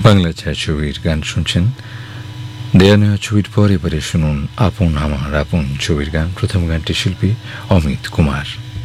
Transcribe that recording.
বাংলা ছায়াছবির গান শুনছেন। দেয়া নেওয়া ছবির পর এবারে শুনুন আপন আমার আপন ছবির গান। প্রথম গানটি শিল্পী অমিত কুমার।